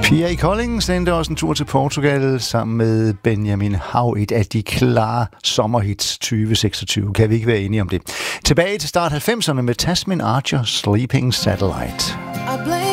Pierre Kolding sendte også en tur til Portugal sammen med Benjamin Hav, et af de klare sommerhits 2026. Kan vi ikke være enige om det? Tilbage til start 90'erne med Tasmin Archer, Sleeping Satellite.